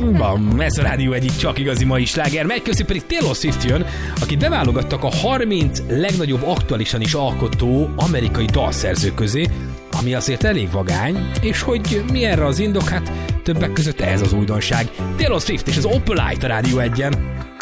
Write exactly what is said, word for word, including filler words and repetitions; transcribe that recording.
Bam, ez a Rádió egyik csak igazi mai sláger. Megy közé pedig Taylor Swift jön, akit beválogattak a harminc legnagyobb aktuálisan is alkotó amerikai dalszerző közé, ami azért elég vagány, és hogy mi erre az indok, hát többek között ez az újdonság. Taylor Swift és az Opalite a Rádió egyen.